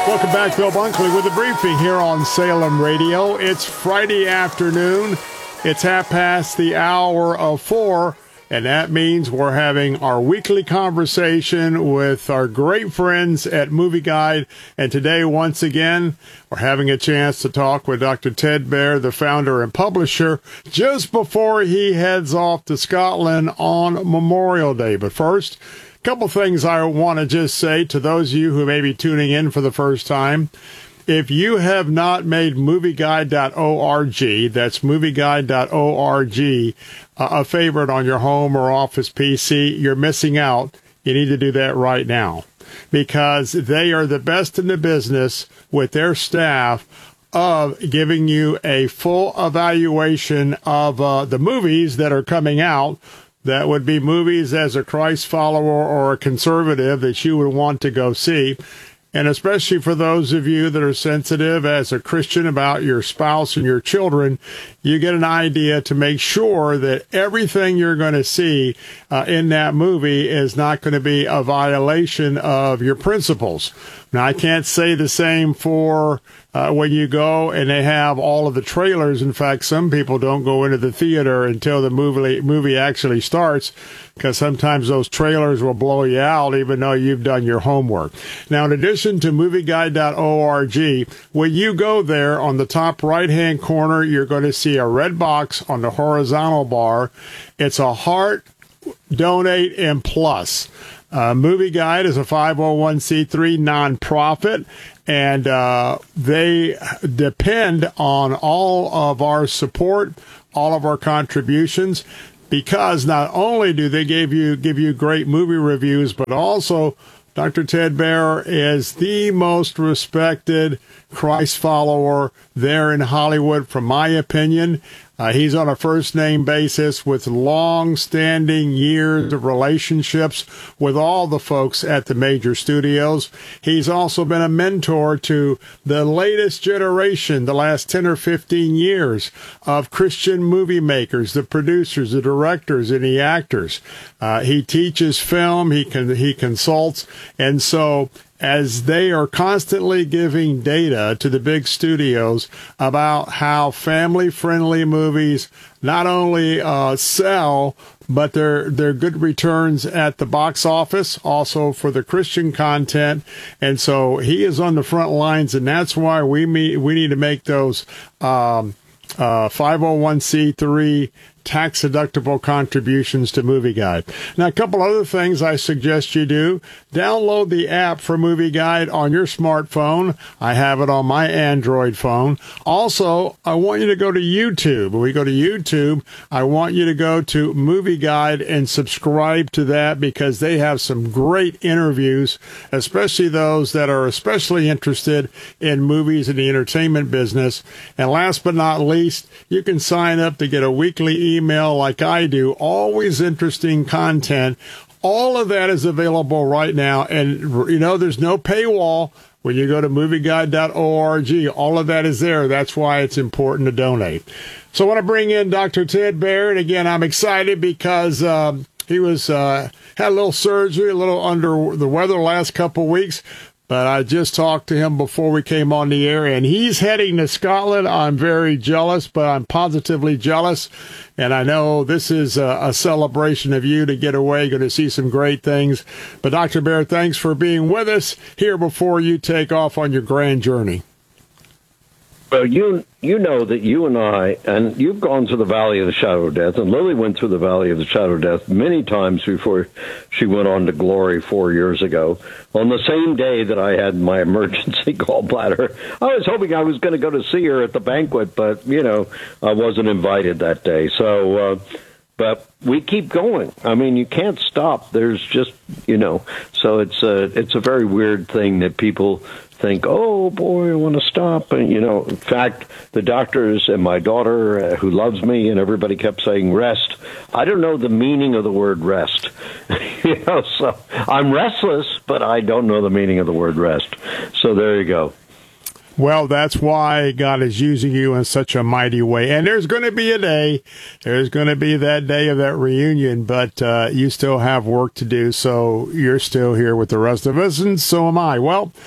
Welcome back, Bill Bunkley with a briefing here on Salem Radio. It's Friday afternoon. It's 4:30, and that means we're having our weekly conversation with our great friends at Movie Guide. And today, once again, we're having a chance to talk with Dr. Ted Baehr, the founder and publisher, just before he heads off to Scotland on Memorial Day. But first, couple things I want to just say to those of you who may be tuning in for the first time. If you have not made movieguide.org, that's movieguide.org, a favorite on your home or office PC, you're missing out. You need to do that right now, because they are the best in the business with their staff of giving you a full evaluation of the movies that are coming out. That would be movies as a Christ follower or a conservative that you would want to go see. And especially for those of you that are sensitive as a Christian about your spouse and your children, you get an idea to make sure that everything you're going to see in that movie is not going to be a violation of your principles. Now, I can't say the same for when you go and they have all of the trailers. In fact, some people don't go into the theater until the movie actually starts, because sometimes those trailers will blow you out even though you've done your homework. Now, in addition to movieguide.org, when you go there, on the top right-hand corner, you're going to see a red box on the horizontal bar. It's a heart, donate, and plus. Movie Guide is a 501c3 nonprofit, and they depend on all of our support, all of our contributions, because not only do they give you great movie reviews, but also Dr. Ted Baehr is the most respected Christ follower there in Hollywood, from my opinion. He's on a first-name basis with long-standing years of relationships with all the folks at the major studios. He's also been a mentor to the latest generation, the last 10 or 15 years of Christian movie makers, the producers, the directors, and the actors. He teaches film, he consults, and so as they are constantly giving data to the big studios about how family-friendly movies not only sell, but they're good returns at the box office, also for the Christian content. And so he is on the front lines, and that's why we need to make those 501c3 tax-deductible contributions to Movie Guide. Now, a couple other things I suggest you do. Download the app for Movie Guide on your smartphone. I have it on my Android phone. Also, I want you to go to YouTube. When we go to YouTube, I want you to go to Movie Guide and subscribe to that, because they have some great interviews, especially those that are especially interested in movies and the entertainment business. And last but not least, you can sign up to get a weekly email like I do, always interesting content. All of that is available right now, and you know, there's no paywall when you go to movieguide.org. All of that is there. That's why it's important to donate. So I want to bring in Dr. Ted Baehr, and again, I'm excited because he was had a little surgery, a little under the weather the last couple of weeks. But I just talked to him before we came on the air, and he's heading to Scotland. I'm very jealous, but I'm positively jealous. And I know this is a celebration of you to get away, going to see some great things. But Dr. Baehr, thanks for being with us here before you take off on your grand journey. Well, you know that you and I, and you've gone through the Valley of the Shadow of Death, and Lily went through the Valley of the Shadow of Death many times before she went on to glory 4 years ago. On the same day that I had my emergency gallbladder, I was hoping I was going to go to see her at the banquet, but, you know, I wasn't invited that day. So, but we keep going. I mean, you can't stop. There's just, you know, so it's a very weird thing that people think, oh, boy, I want to stop. And, you know, in fact, the doctors and my daughter, who loves me, and everybody kept saying rest. I don't know the meaning of the word rest. You know, so I'm restless, but I don't know the meaning of the word rest. So there you go. Well, that's why God is using you in such a mighty way. And there's going to be a day. There's going to be that day of that reunion, but you still have work to do, so you're still here with the rest of us, and so am I. Well,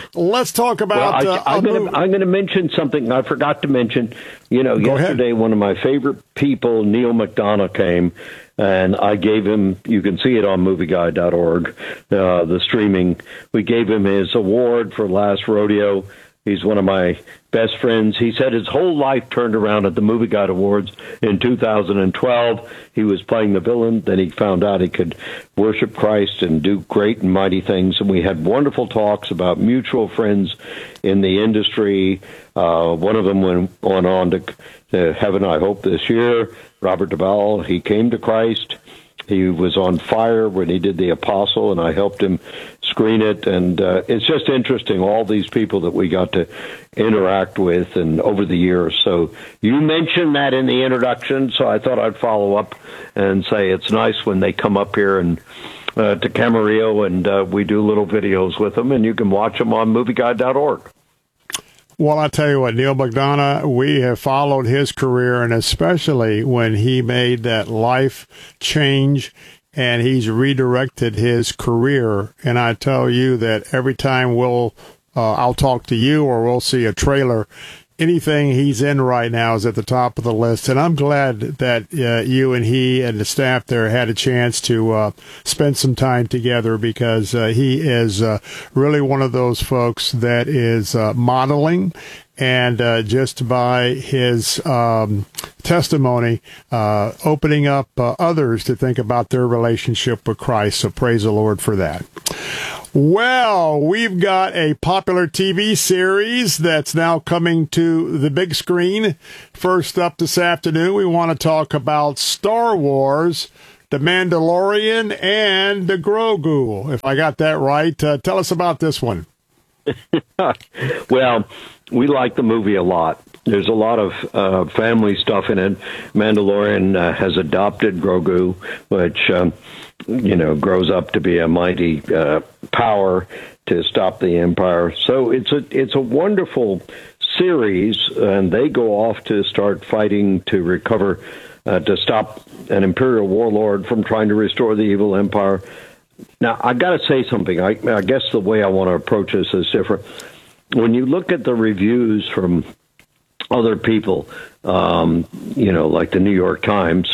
let's talk about. Well, I'm going to mention something I forgot to mention. Yesterday, one of my favorite people, Neil McDonough, came, and I gave him. You can see it on MovieGuide.org, the streaming. We gave him his award for Last Rodeo. He's one of my best friends. He said his whole life turned around at the Movie Guide Awards in 2012. He was playing the villain. Then he found out he could worship Christ and do great and mighty things. And we had wonderful talks about mutual friends in the industry. One of them went on to heaven, I hope, this year. Robert Duvall, he came to Christ. He was on fire when he did The Apostle, and I helped him screen it. And it's just interesting, all these people that we got to interact with and over the years. So you mentioned that in the introduction, so I thought I'd follow up and say it's nice when they come up here and to Camarillo, and we do little videos with them, and you can watch them on MovieGuide.org. Well, I tell you what, Neil McDonough, we have followed his career, and especially when he made that life change and he's redirected his career. And I tell you that every time I'll talk to you or we'll see a trailer, anything he's in right now is at the top of the list. And I'm glad that you and he and the staff there had a chance to spend some time together, because he is really one of those folks that is modeling, and just by his testimony, opening up others to think about their relationship with Christ. So praise the Lord for that. Well, we've got a popular TV series that's now coming to the big screen. First up this afternoon, we want to talk about Star Wars, The Mandalorian, and the Grogu. If I got that right, tell us about this one. Well, we like the movie a lot. There's a lot of family stuff in it. Mandalorian has adopted Grogu, which grows up to be a mighty power to stop the Empire. So it's a wonderful series, and they go off to start fighting to recover, to stop an Imperial warlord from trying to restore the evil Empire. Now, I got to say something. I guess the way I want to approach this is different. When you look at the reviews from other people, like the New York Times,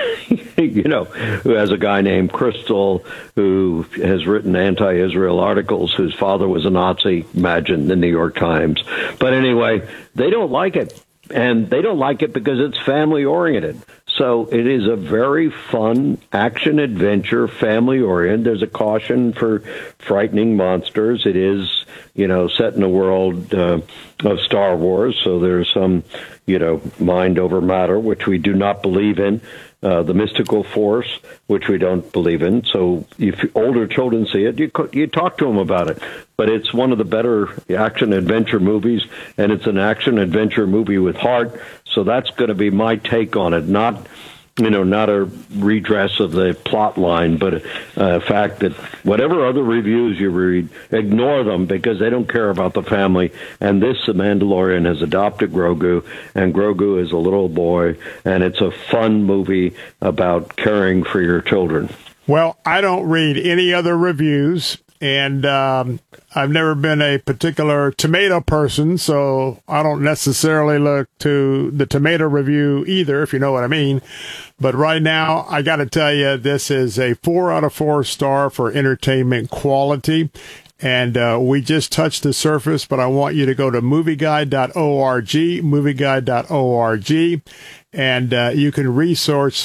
who has a guy named Crystal who has written anti-Israel articles, whose father was a Nazi. Imagine the New York Times. But anyway, they don't like it. And they don't like it because it's family-oriented. So it is a very fun action-adventure, family-oriented. There's a caution for frightening monsters. It is, set in a world of Star Wars. So there's some, mind over matter, which we do not believe in. The mystical force, which we don't believe in. So if older children see it, you talk to them about it. But it's one of the better action-adventure movies, and it's an action-adventure movie with heart. So that's going to be my take on it. Not a redress of the plot line, but a fact that whatever other reviews you read, ignore them because they don't care about the family. And The Mandalorian has adopted Grogu, and Grogu is a little boy, and it's a fun movie about caring for your children. Well, I don't read any other reviews, and I've never been a particular tomato person, so I don't necessarily look to the tomato review either, if you know what I mean. But right now, I got to tell you, this is a 4 out of 4 star for entertainment quality. And we just touched the surface, but I want you to go to movieguide.org, movieguide.org, and you can research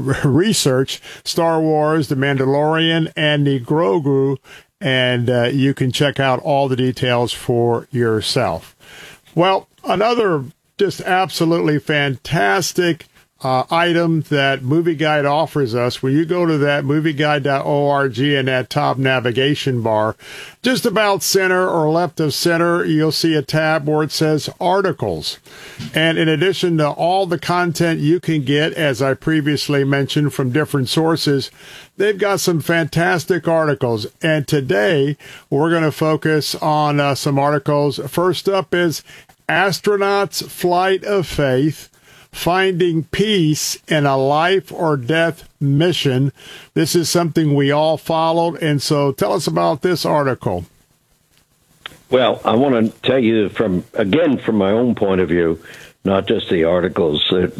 Star Wars, The Mandalorian, and the Grogu, and you can check out all the details for yourself. Well, another just absolutely fantastic item that Movie Guide offers us, when you go to that movieguide.org and that top navigation bar, just about center or left of center, you'll see a tab where it says articles. And in addition to all the content you can get, as I previously mentioned, from different sources, they've got some fantastic articles. And today we're going to focus on some articles. First up is Astronauts' Flight of Faith, Finding Peace in a Life or Death Mission. This is something we all followed, and so tell us about this article. Well, I want to tell you from my own point of view, not just the articles that,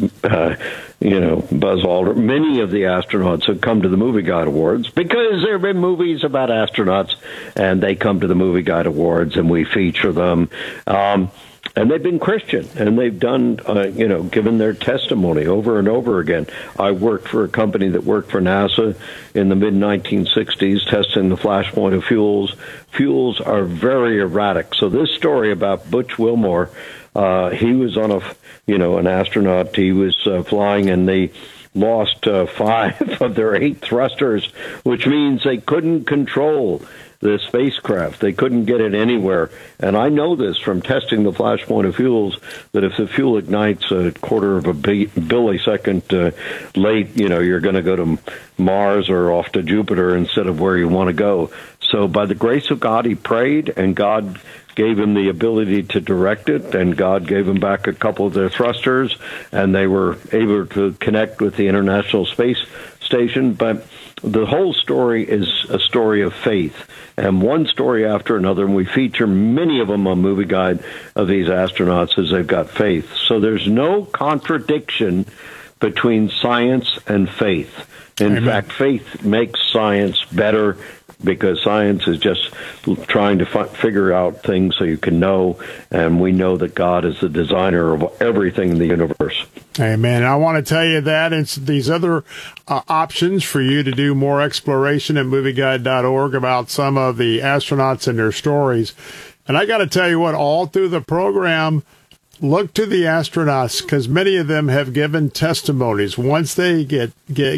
Buzz Aldrin, many of the astronauts have come to the Movie Guide Awards because there have been movies about astronauts, and they come to the Movie Guide Awards, and we feature them. And they've been Christian, and they've done, given their testimony over and over again. I worked for a company that worked for NASA in the mid-1960s, testing the flashpoint of fuels. Fuels are very erratic. So this story about Butch Wilmore, he was on an astronaut. He was flying, and they lost 5 of their 8 thrusters, which means they couldn't control the spacecraft. They couldn't get it anywhere. And I know this from testing the flashpoint of fuels, that if the fuel ignites a quarter of a millisecond late, you're going to go to Mars or off to Jupiter instead of where you want to go. So by the grace of God, he prayed, and God gave him the ability to direct it, and God gave him back a couple of their thrusters, and they were able to connect with the International Space Station. But the whole story is a story of faith, and one story after another, and we feature many of them on Movie Guide of these astronauts as they've got faith. So there's no contradiction between science and faith. In fact, faith makes science better, because science is just trying to figure out things so you can know, and we know that God is the designer of everything in the universe. Amen. I want to tell you that it's these other options for you to do more exploration at movieguide.org about some of the astronauts and their stories. And I got to tell you what, all through the program, look to the astronauts, because many of them have given testimonies. Once they get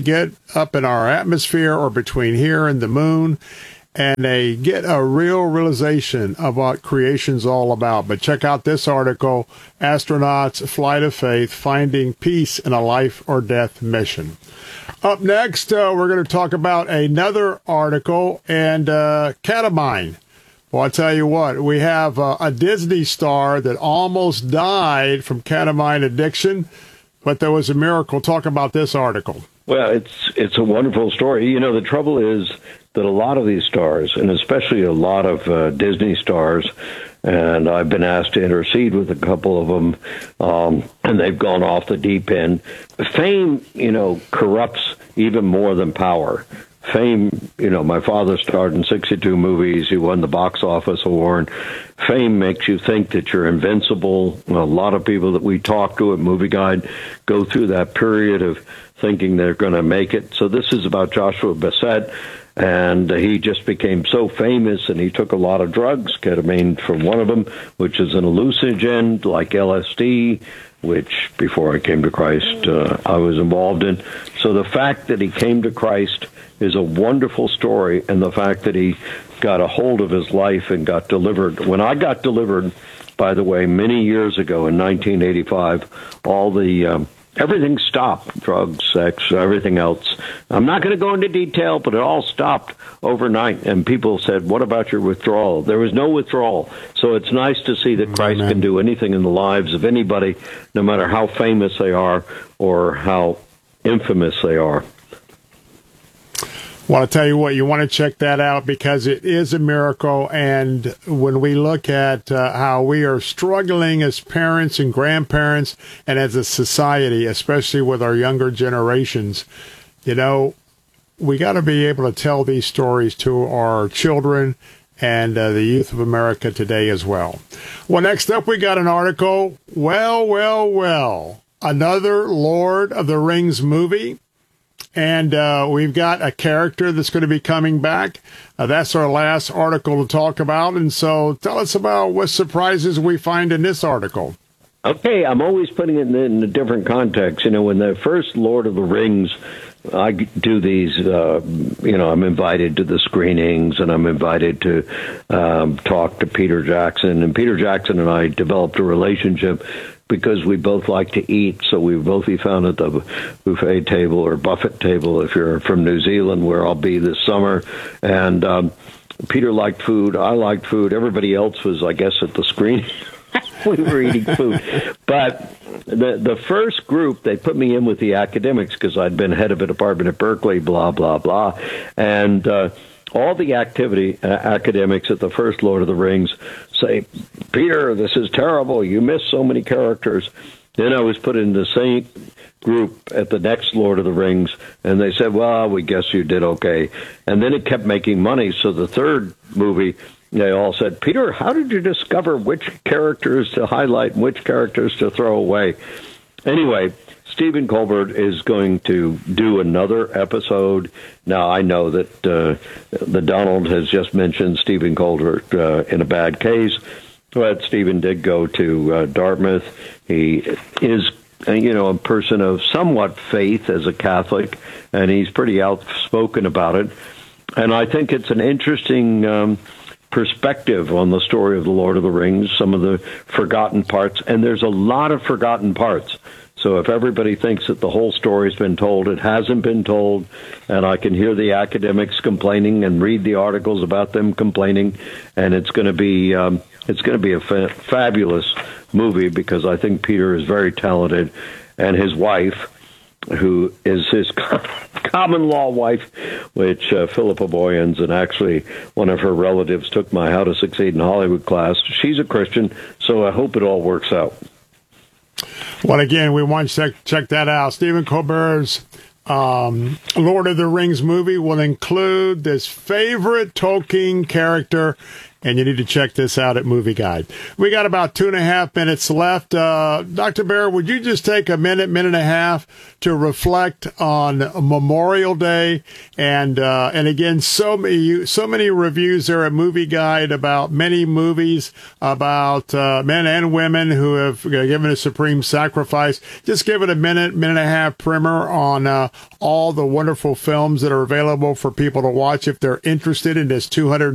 up in our atmosphere or between here and the moon, and they get a real realization of what creation's all about. But check out this article, Astronauts, Flight of Faith, Finding Peace in a Life or Death Mission. Up next, we're going to talk about another article, and ketamine. Well, I'll tell you what, we have a Disney star that almost died from ketamine addiction, but there was a miracle. Talk about this article. Well, it's a wonderful story. The trouble is that a lot of these stars, and especially a lot of Disney stars, and I've been asked to intercede with a couple of them, and they've gone off the deep end. Fame, corrupts even more than power. Fame, my father starred in 62 movies. He won the box office award. Fame makes you think that you're invincible. A lot of people that we talk to at Movie Guide go through that period of thinking they're going to make it. So this is about Joshua Bassett, and he just became so famous, and he took a lot of drugs, ketamine from one of them, which is an hallucinogen like LSD, which before I came to Christ, I was involved in. So the fact that he came to Christ is a wonderful story, and the fact that he got a hold of his life and got delivered. When I got delivered, by the way, many years ago in 1985, all the everything stopped, drugs, sex, everything else. I'm not going to go into detail, but it all stopped overnight, and people said, what about your withdrawal? There was no withdrawal. So it's nice to see that Christ can do anything in the lives of anybody, no matter how famous they are or how infamous they are. Well, I'll tell you what, you want to check that out, because it is a miracle. And when we look at how we are struggling as parents and grandparents and as a society, especially with our younger generations, we got to be able to tell these stories to our children and the youth of America today as well. Well, next up, we got an article. Well, another Lord of the Rings movie. And we've got a character that's going to be coming back. That's our last article to talk about. And so tell us about what surprises we find in this article. Okay, I'm always putting it in a different context. When the first Lord of the Rings, I do these, I'm invited to the screenings, and I'm invited to talk to Peter Jackson. And Peter Jackson and I developed a relationship because we both like to eat, so we both be found at the buffet table or buffet table if you're from New Zealand, where I'll be this summer. And Peter liked food, I liked food, everybody else was, I guess, at the screening. We were eating food. But the first group, they put me in with the academics because I'd been head of a department at Berkeley, blah, blah, blah. And all the academics at the first Lord of the Rings say, Peter, this is terrible. You missed so many characters. Then I was put in the same group at the next Lord of the Rings, and they said, well, we guess you did okay. And then it kept making money. So the third movie, they all said, Peter, how did you discover which characters to highlight and which characters to throw away? Anyway, Stephen Colbert is going to do another episode. Now, I know that the Donald has just mentioned Stephen Colbert in a bad case, but Stephen did go to Dartmouth. He is, a person of somewhat faith as a Catholic, and he's pretty outspoken about it. And I think it's an interesting perspective on the story of the Lord of the Rings, some of the forgotten parts, and there's a lot of forgotten parts. So if everybody thinks that the whole story's been told, it hasn't been told, and I can hear the academics complaining and read the articles about them complaining, and it's going to be a fabulous movie because I think Peter is very talented, and his wife, who is his common law wife, which Philippa Boyens, and actually one of her relatives took my How to Succeed in Hollywood class. She's a Christian, so I hope it all works out. Well, again, we want to check that out. Stephen Colbert's Lord of the Rings movie will include this favorite Tolkien character, and you need to check this out at Movie Guide. We got about 2.5 minutes left. Dr. Baer, would you just take a minute and a half to reflect on Memorial Day? And again, so many reviews there at Movie Guide about many movies about men and women who have given a supreme sacrifice. Just give it a minute and a half primer on all the wonderful films that are available for people to watch if they're interested in this 200